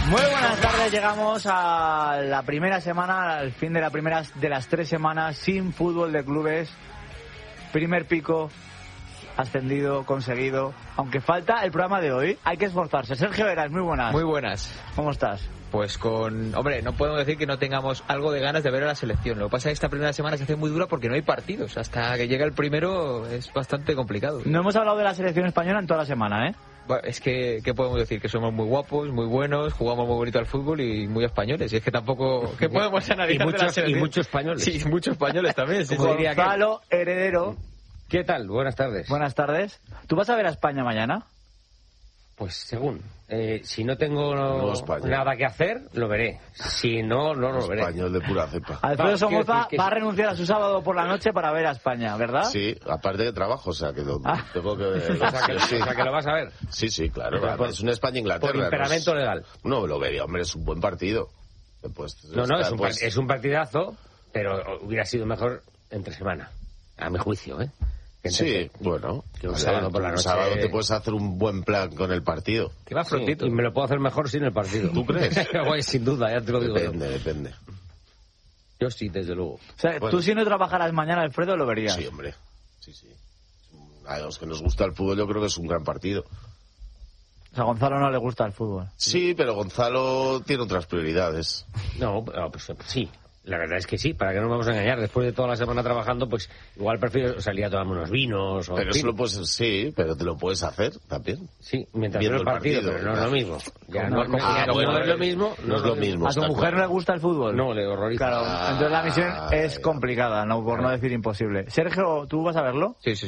Muy buenas tardes, llegamos a la primera semana, al fin de la primera de las 3 semanas sin fútbol de clubes. Primer pico ascendido, conseguido. Aunque falta el programa de hoy, hay que esforzarse. Sergio Heras, muy buenas. Muy buenas. ¿Cómo estás? Pues hombre, no podemos decir que no tengamos algo de ganas de ver a la selección. Lo que pasa es que esta primera semana se hace muy dura porque no hay partidos. Hasta que llega el primero es bastante complicado. No hemos hablado de la selección española en toda la semana, ¿eh? Bueno, es que, ¿qué podemos decir? Que somos muy guapos, muy buenos, jugamos muy bonito al fútbol y muy españoles. Y es que tampoco... ¿Qué podemos analizar de la selección? Y muchos españoles. Sí, muchos españoles también. Sí, Gonzalo Heredero. ¿Qué tal? Buenas tardes. Buenas tardes. ¿Tú vas a ver a España mañana? Pues según. Si no tengo nada que hacer, lo veré. Si no, no lo veré. Español de pura cepa. Alfredo Somoza va a renunciar a su sábado por la noche para ver a España, ¿verdad? Sí, aparte de trabajo, o sea que tengo que ver. O sea que lo vas a ver. Sí, claro. Es un España-Inglaterra. Por imperamento legal. No, lo vería, hombre, es un buen partido. Es un partidazo, pero hubiera sido mejor entre semana, a mi juicio, ¿eh? Sí, bueno, que un sábado por la noche. sábado te puedes hacer un buen plan con el partido. Que va prontito. Sí, y me lo puedo hacer mejor sin el partido. ¿Tú crees? Pues, sin duda, ya te lo digo. Depende. Yo sí, desde luego. O sea, tú si no trabajaras mañana, Alfredo, lo verías. Sí, hombre. Sí. A los que nos gusta el fútbol yo creo que es un gran partido. O sea, a Gonzalo no le gusta el fútbol. Sí, pero Gonzalo tiene otras prioridades. No, pues sí. La verdad es que sí, para que no nos vamos a engañar. Después de toda la semana trabajando, pues igual prefiero salir a tomarme unos vinos. Pero eso lo puedes, sí, pero te lo puedes hacer también. Sí, mientras veo el partido, pero no es lo mismo. No es lo mismo. No es lo mismo. ¿A tu mujer no le gusta el fútbol? No, le horroriza. Claro, entonces la misión es complicada, por no decir imposible. Sergio, ¿tú vas a verlo? Sí.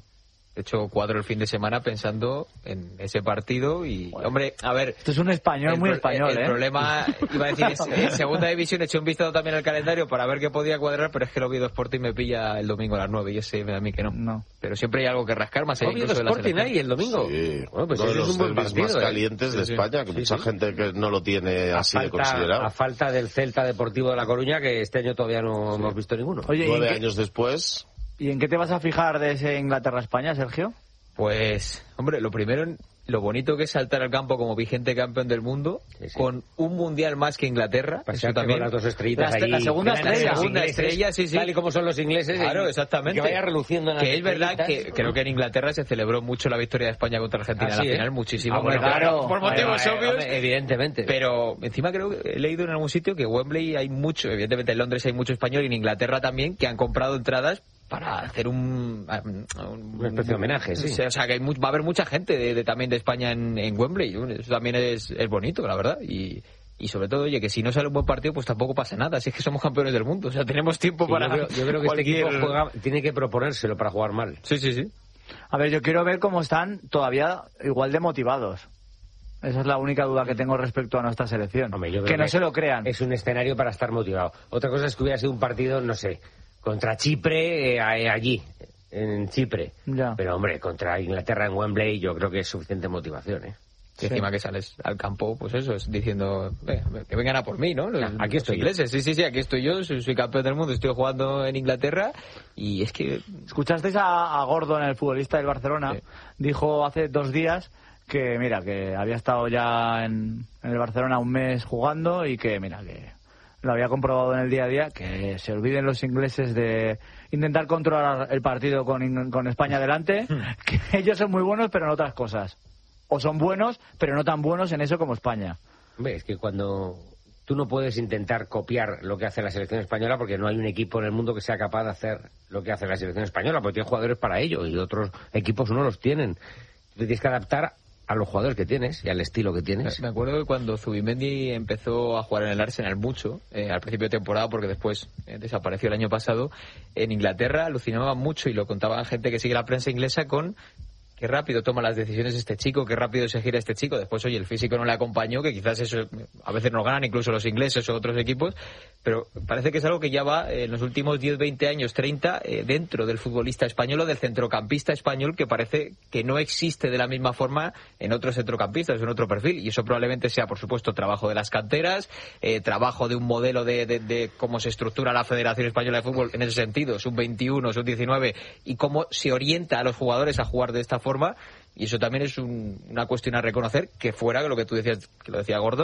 De hecho, cuadro el fin de semana pensando en ese partido y, hombre, a ver... Esto es un español muy español, El problema, iba a decir, es en segunda división he hecho un vistazo también al calendario para ver qué podía cuadrar, pero es que el Oviedo Sporting me pilla el domingo a las 9 y ese a mí que no. Pero siempre hay algo que rascar, más allá incluso de la selección. Oviedo Sporting ahí el domingo. Sí, bueno, pues uno de los es un buen derbis partido, más calientes de España, que mucha gente que no lo tiene así de considerado. A falta del Celta Deportivo de La Coruña, que este año todavía no hemos visto ninguno. Oye, 9 años después... ¿Y en qué te vas a fijar de ese Inglaterra-España, Sergio? Pues, hombre, lo primero, lo bonito que es saltar al campo como vigente campeón del mundo, con un mundial más que Inglaterra. Eso también. Con las dos estrellitas la segunda estrella, sí. Tal y como son los ingleses. Claro, exactamente. Que vaya reluciendo en las Que es verdad que creo que en Inglaterra se celebró mucho la victoria de España contra Argentina en la final, muchísimo. Claro, por motivos obvios. Evidentemente. Pero encima creo que he leído en algún sitio que Wembley hay mucho, evidentemente en Londres hay mucho español y en Inglaterra también, que han comprado entradas para hacer una especie de homenaje, sí. O sea, que va a haber mucha gente también de España en Wembley. Eso también es bonito, la verdad. Y sobre todo, oye, que si no sale un buen partido, pues tampoco pasa nada. Si es que somos campeones del mundo. O sea, tenemos tiempo para... Yo creo que este equipo tiene que proponérselo para jugar mal. Sí. A ver, yo quiero ver cómo están todavía igual de motivados. Esa es la única duda que tengo respecto a nuestra selección. Hombre, que no se lo crean. Es un escenario para estar motivado. Otra cosa es que hubiera sido un partido, no sé, contra Chipre, allí, en Chipre. Ya. Pero, hombre, contra Inglaterra en Wembley yo creo que es suficiente motivación, ¿eh? Que encima que sales al campo, pues eso, es diciendo que vengan a por mí, ¿no? Aquí estoy los ingleses. Sí, aquí estoy yo, soy campeón del mundo, estoy jugando en Inglaterra y es que... ¿Escuchasteis a Gordon, el futbolista del Barcelona? Sí. Dijo hace 2 días que, mira, que había estado ya en el Barcelona un mes jugando y que, mira, que lo había comprobado en el día a día, que se olviden los ingleses de intentar controlar el partido con España delante, que ellos son muy buenos pero en otras cosas. O son buenos, pero no tan buenos en eso como España. Hombre, es que cuando tú no puedes intentar copiar lo que hace la selección española porque no hay un equipo en el mundo que sea capaz de hacer lo que hace la selección española, porque tiene jugadores para ello y otros equipos no los tienen. Tú tienes que adaptar a los jugadores que tienes y al estilo que tienes. Me acuerdo que cuando Zubimendi empezó a jugar en el Arsenal mucho, al principio de temporada, porque después desapareció el año pasado, en Inglaterra alucinaban mucho y lo contaban gente que sigue la prensa inglesa con... Qué rápido toma las decisiones este chico, qué rápido se gira este chico. Después, oye, el físico no le acompañó, que quizás eso a veces no ganan incluso los ingleses o otros equipos, pero parece que es algo que ya va en los últimos 10, 20 años, 30, dentro del futbolista español o del centrocampista español, que parece que no existe de la misma forma en otros centrocampistas, en otro perfil. Y eso probablemente sea, por supuesto, trabajo de las canteras, trabajo de un modelo de cómo se estructura la Federación Española de Fútbol en ese sentido, sub-21, sub-19, y cómo se orienta a los jugadores a jugar de esta forma, y eso también es una cuestión a reconocer, que fuera lo que tú decías, que lo decía Gordon,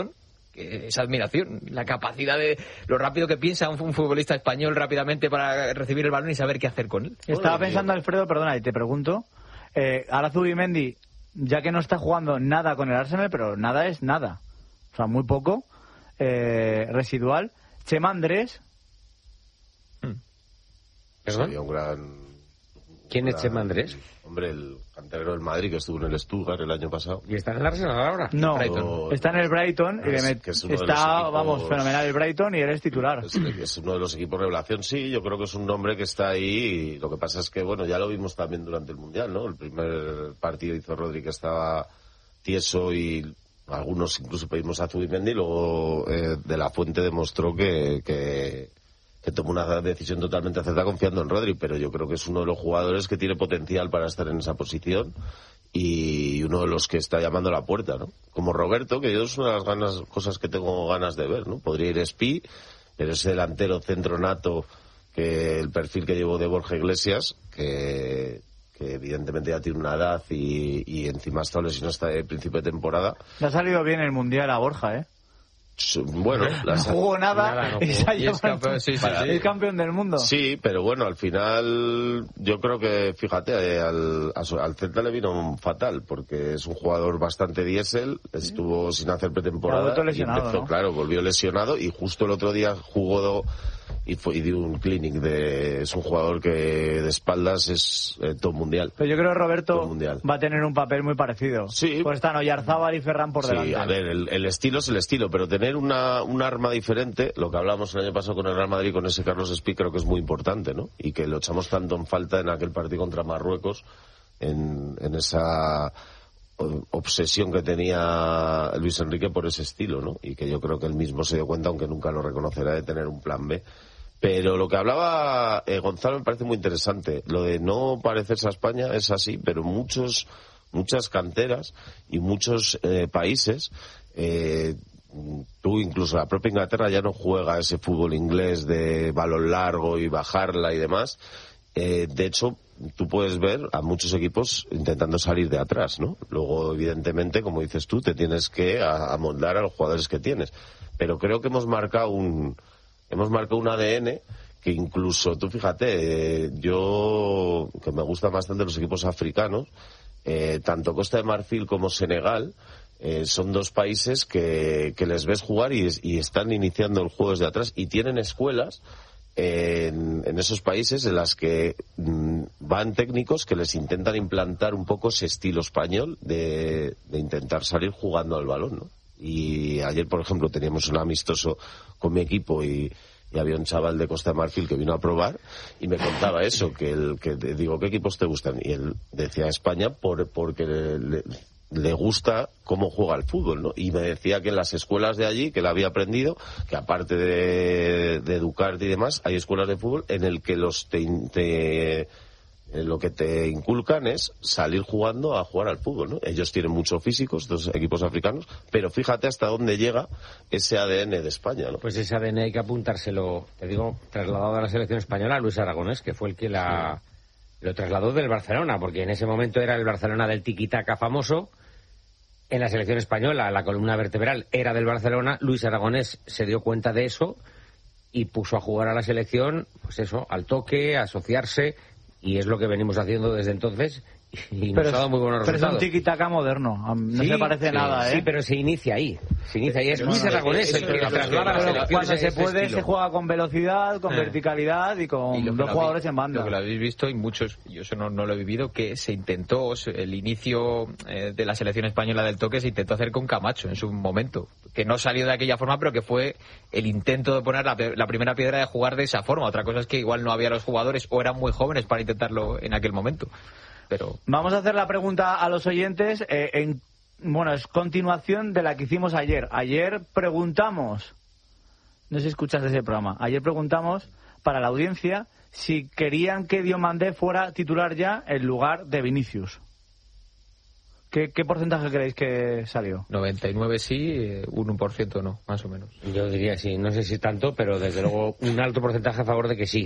es admiración, la capacidad de lo rápido que piensa un futbolista español rápidamente para recibir el balón y saber qué hacer con él. Estaba pensando, Alfredo, perdona, y te pregunto, ahora Zubimendi, ya que no está jugando nada con el Arsenal, pero nada es nada, o sea, muy poco, residual. Chema Andrés. Sería un gran... ¿Quién es Chema Andrés? Hombre, el canterano del Madrid que estuvo en el Stuttgart el año pasado. ¿Y está en el Arsenal ahora? No, Brighton. está en el Brighton y está, equipos... fenomenal el Brighton y él es titular. Es uno de los equipos revelación, sí, yo creo que es un nombre que está ahí y lo que pasa es que, bueno, ya lo vimos también durante el Mundial, ¿no? El primer partido hizo Rodri que estaba tieso y algunos incluso pedimos a Zubimendi y luego De La Fuente demostró que tomó una decisión totalmente acertada confiando en Rodri, pero yo creo que es uno de los jugadores que tiene potencial para estar en esa posición y uno de los que está llamando a la puerta, ¿no? Como Roberto, que yo es una de las cosas que tengo ganas de ver, ¿no? Podría ir Espi, pero ese delantero centro nato, que el perfil que llevó de Borja Iglesias, que evidentemente ya tiene una edad y encima está lesionado hasta el principio de temporada. Le ha salido bien el Mundial a Borja, ¿eh? Bueno, no jugó nada no y se ha y es campeón, es campeón del mundo. Sí, pero bueno, al final yo creo que, fíjate, al Celta le vino fatal, porque es un jugador bastante diésel, estuvo sin hacer pretemporada y empezó, ¿no? Claro, volvió lesionado y justo el otro día jugó y dio un clinic es un jugador que de espaldas es top mundial. Pero yo creo que Roberto va a tener un papel muy parecido. Sí. Pues están Oyarzábal y Ferran por delante. Sí, a ver, el estilo es el estilo, pero tener un arma diferente, lo que hablábamos el año pasado con el Real Madrid, con ese Carlos Espi, creo que es muy importante, ¿no? Y que lo echamos tanto en falta en aquel partido contra Marruecos, en esa obsesión que tenía Luis Enrique por ese estilo, ¿no? Y que yo creo que él mismo se dio cuenta, aunque nunca lo reconocerá, de tener un plan B. Pero lo que hablaba Gonzalo me parece muy interesante. Lo de no parecerse a España es así, pero muchas canteras y muchos países, tú incluso la propia Inglaterra ya no juega ese fútbol inglés de balón largo y bajarla y demás. De hecho, tú puedes ver a muchos equipos intentando salir de atrás, ¿no? Luego, evidentemente, como dices tú, te tienes que amoldar a los jugadores que tienes. Pero creo que hemos marcado un ADN que incluso, tú fíjate, yo, que me gustan bastante los equipos africanos, tanto Costa de Marfil como Senegal, son dos países que les ves jugar y están iniciando el juego desde atrás y tienen escuelas en esos países en las que van técnicos que les intentan implantar un poco ese estilo español de intentar salir jugando al balón, ¿no? Y ayer, por ejemplo, teníamos un amistoso con mi equipo y había un chaval de Costa de Marfil que vino a probar y me contaba eso, que digo, ¿qué equipos te gustan? Y él decía España porque le gusta cómo juega el fútbol, ¿no? Y me decía que en las escuelas de allí, que él había aprendido, que aparte de educarte y demás, hay escuelas de fútbol en el que lo que te inculcan es salir jugando a jugar al fútbol, ¿no? Ellos tienen mucho físico, estos equipos africanos, pero fíjate hasta dónde llega ese ADN de España, ¿no? Pues ese ADN hay que apuntárselo, te digo, trasladado a la selección española, Luis Aragonés, que fue el que lo trasladó del Barcelona, porque en ese momento era el Barcelona del tiki-taka famoso. En la selección española, la columna vertebral era del Barcelona. Luis Aragonés se dio cuenta de eso y puso a jugar a la selección, pues eso, al toque, a asociarse, y es lo que venimos haciendo desde entonces y nos ha dado muy buenos resultados. Pero es un tiki-taka moderno, no se parece nada, ¿eh? Sí, pero se inicia ahí. Es Luis Aragonés el que lo traslada a la selección. Cuando se puede, se juega con velocidad, con verticalidad y con dos jugadores en banda. Lo que lo habéis visto y muchos, yo eso no lo he vivido, que se intentó, el inicio de la selección española del toque se intentó hacer con Camacho en su momento, que no salió de aquella forma, pero que fue el intento de poner la primera piedra de jugar de esa forma. Otra cosa es que igual no había los jugadores o eran muy jóvenes para intentarlo en aquel momento. Pero vamos a hacer la pregunta a los oyentes. Es continuación de la que hicimos ayer. Ayer preguntamos, no sé si escuchaste ese programa, ayer preguntamos para la audiencia si querían que Diomandé fuera titular ya en lugar de Vinicius. ¿Qué porcentaje creéis que salió? 99 sí, un 1% no, más o menos. Yo diría sí, no sé si tanto, pero desde luego un alto porcentaje a favor de que sí.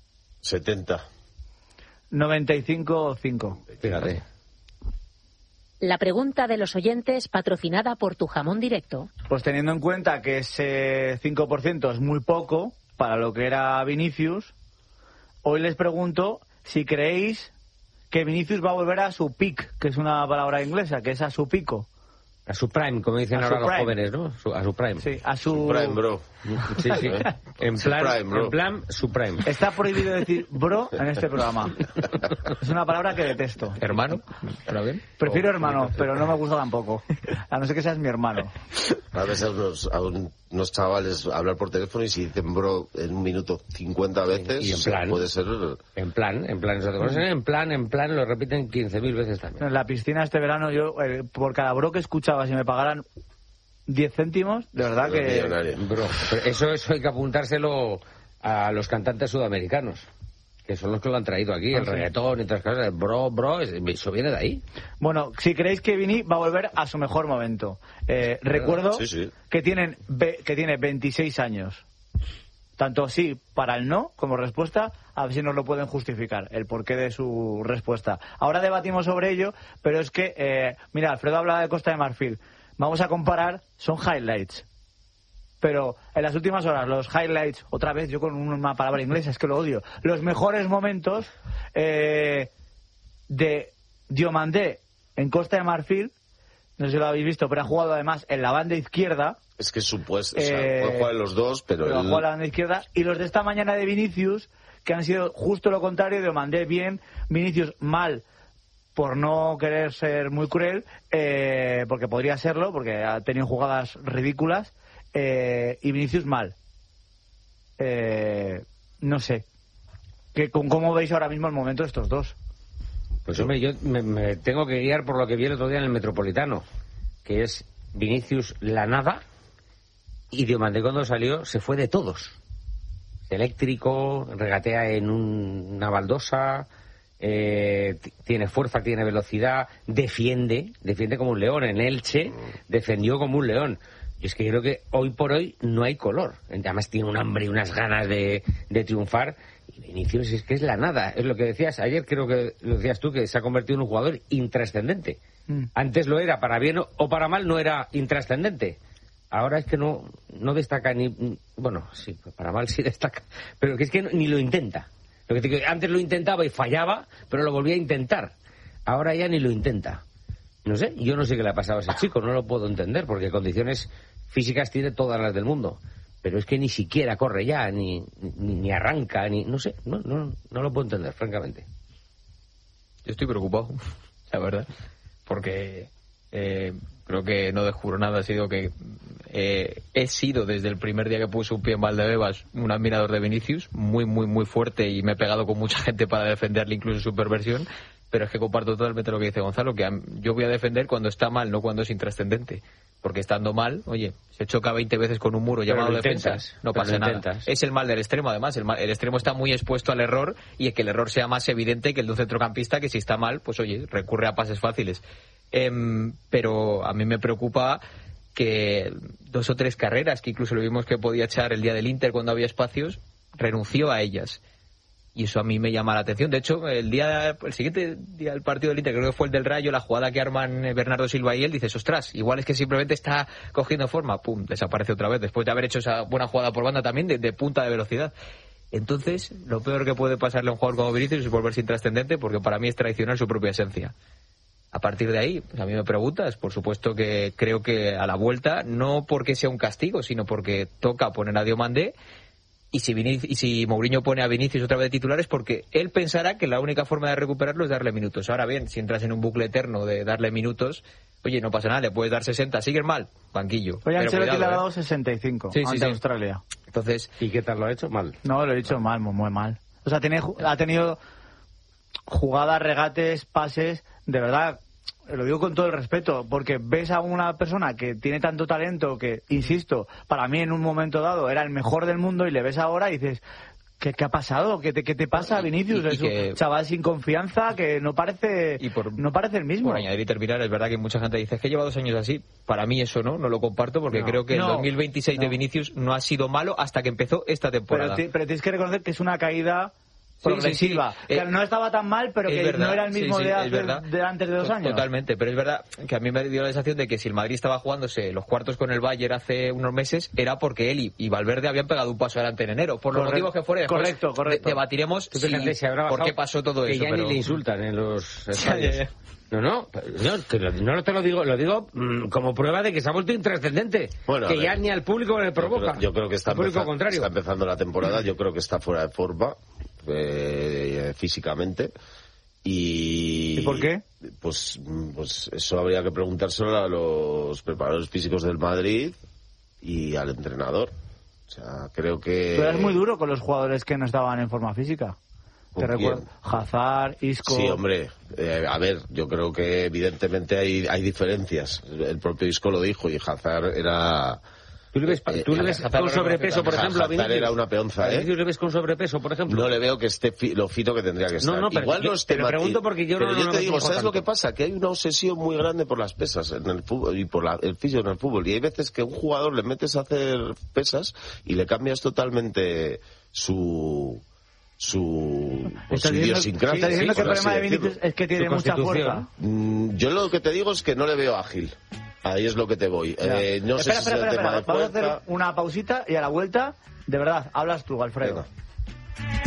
70. 95-5. Fíjate. La pregunta de los oyentes, patrocinada por Tu Jamón Directo. Pues teniendo en cuenta que ese 5% es muy poco para lo que era Vinicius, hoy les pregunto si creéis que Vinicius va a volver a su peak, que es una palabra inglesa, que es a su pico. A su prime, como dicen ahora los jóvenes, ¿no? A su prime. Sí, a su prime, bro. Sí. En plan, su prime. Está prohibido decir bro en este programa. Es una palabra que detesto. ¿Hermano? ¿Está bien? Prefiero hermano, pero no me gusta tampoco. A no ser que seas mi hermano. A veces a unos chavales hablar por teléfono y si dicen bro en un minuto 50 veces, y en plan, puede ser... En plan, lo repiten 15.000 veces también. En la piscina este verano yo, por cada bro que escuchaba, si me pagaran 10 céntimos, de verdad que... Bro, pero eso hay que apuntárselo a los cantantes sudamericanos, que son los que lo han traído aquí, el reggaetón y otras cosas. Bro, eso viene de ahí. Bueno, si creéis que Vini va a volver a su mejor momento. Recuerdo que tiene 26 años. Tanto sí para el no como respuesta, a ver si nos lo pueden justificar, el porqué de su respuesta. Ahora debatimos sobre ello, pero es que, mira, Alfredo hablaba de Costa de Marfil. Vamos a comparar, son highlights. Pero en las últimas horas, los highlights, otra vez yo con una palabra inglesa, es que lo odio, los mejores momentos de Diomandé en Costa de Marfil, no sé si lo habéis visto, pero ha jugado además en la banda izquierda. Es que supuesto, o sea, puede jugar en los dos, pero ha jugado en la banda izquierda. Y los de esta mañana de Vinicius, que han sido justo lo contrario, Diomandé bien, Vinicius mal, por no querer ser muy cruel, porque podría serlo, porque ha tenido jugadas ridículas, y Vinicius mal. No sé. ¿Cómo veis ahora mismo el momento de estos dos? Pues hombre, yo me tengo que guiar por lo que vi el otro día en el Metropolitano, que es Vinicius la nada, y Diomandé cuando salió se fue de todos. Eléctrico, regatea en una baldosa, tiene fuerza, tiene velocidad, defiende como un león. En Elche defendió como un león. Yo es que creo que hoy por hoy no hay color. Además tiene un hambre y unas ganas de triunfar. Y Vinicius es que es la nada. Es lo que decías ayer, creo que lo decías tú, que se ha convertido en un jugador intrascendente. Antes lo era, para bien o para mal no era intrascendente. Ahora es que no destaca ni... Bueno, sí, para mal sí destaca. Pero que es que ni lo intenta. Lo que te digo, antes lo intentaba y fallaba, pero lo volvía a intentar. Ahora ya ni lo intenta. No sé, yo no sé qué le ha pasado a ese chico, no lo puedo entender, porque condiciones físicas tiene todas las del mundo. Pero es que ni siquiera corre ya, ni arranca, ni... No sé, no lo puedo entender, francamente. Yo estoy preocupado, la verdad, porque creo que no descubro nada. Ha sido que he sido desde el primer día que puse un pie en Valdebebas un admirador de Vinicius, muy, muy, muy fuerte, y me he pegado con mucha gente para defenderle incluso su perversión. Pero es que comparto totalmente lo que dice Gonzalo, que yo voy a defender cuando está mal, no cuando es intrascendente. Porque estando mal, oye, se choca 20 veces con un muro llamado defensa, no pasa nada. Es el mal del extremo, además. El extremo está muy expuesto al error, y que el error sea más evidente que el de un centrocampista, que si está mal, pues oye, recurre a pases fáciles. Pero a mí me preocupa que 2 o 3 carreras, que incluso lo vimos que podía echar el día del Inter cuando había espacios, renunció a ellas. Y eso a mí me llama la atención. De hecho, el siguiente día del partido del Inter, creo que fue el del Rayo, la jugada que arman Bernardo Silva y él, dices, ostras, igual es que simplemente está cogiendo forma, pum, desaparece otra vez, después de haber hecho esa buena jugada por banda también de punta de velocidad. Entonces, lo peor que puede pasarle a un jugador como Vinicius es volverse intrascendente, porque para mí es traicionar su propia esencia. A partir de ahí, pues a mí me preguntas, por supuesto que creo que a la vuelta, no porque sea un castigo, sino porque toca poner a Diomandé. Y si Mourinho pone a Vinicius otra vez de titular es porque él pensará que la única forma de recuperarlo es darle minutos. Ahora bien, si entras en un bucle eterno de darle minutos, oye, no pasa nada, le puedes dar 60, sigues mal, banquillo. Oye, Ancelotti le ha dado 65 ante Australia. Entonces, ¿y qué tal lo ha hecho? Mal. No, lo he dicho mal, muy mal. O sea, ha tenido jugadas, regates, pases, de verdad, lo digo con todo el respeto, porque ves a una persona que tiene tanto talento que, insisto, para mí en un momento dado era el mejor del mundo, y le ves ahora y dices, ¿qué ha pasado? ¿Qué te pasa, Vinicius? Es un chaval sin confianza que no parece el mismo. Por añadir y terminar, es verdad que mucha gente dice, es que lleva 2 años así. Para mí eso no lo comparto, porque creo que el 2026 de Vinicius no ha sido malo hasta que empezó esta temporada. Pero tienes que reconocer que es una caída progresiva. Sí. Que no estaba tan mal, pero que verdad, no era el mismo de antes de 2 años. Totalmente, pero es verdad que a mí me dio la sensación de que si el Madrid estaba jugándose los cuartos con el Bayern hace unos meses, era porque él y Valverde habían pegado un paso adelante en enero. Por los motivos que fuera. Correcto. Debatiremos por qué pasó todo eso. Que ya ni le insultan en los estadios. No, que no te lo digo como prueba de que se ha vuelto intrascendente. Bueno, que ya ni al público le provoca. Yo creo que está empezando la temporada, yo creo que está fuera de forma físicamente. ¿Y por qué? Pues eso habría que preguntárselo a los preparadores físicos del Madrid y al entrenador. O sea, creo que... Pero es muy duro con los jugadores que no estaban en forma física. Te recuerdo, Hazard, Isco... Sí, hombre, a ver, yo creo que evidentemente hay diferencias. El propio Isco lo dijo y Hazard era... ¿Tú le ves con sobrepeso, por ejemplo? Hazard era una peonza, ¿eh? ¿Tú le ves con sobrepeso, por ejemplo? No le veo que esté lo fito que tendría que estar. No, pero igual no esté... Te lo pregunto porque yo pero no... yo te digo, ¿sabes tanto lo que pasa? Que hay una obsesión muy grande por las pesas en el fútbol y por el físico en el fútbol. Y hay veces que a un jugador le metes a hacer pesas y le cambias totalmente su idiosincrasia. Estás diciendo que el problema de Vinicius es que tiene mucha fuerza. Yo lo que te digo es que no le veo ágil. Ahí es lo que te voy. No sé si es el tema de Vamos a fuerza. hacer una pausita y a la vuelta, de verdad, hablas tú, Alfredo. Venga.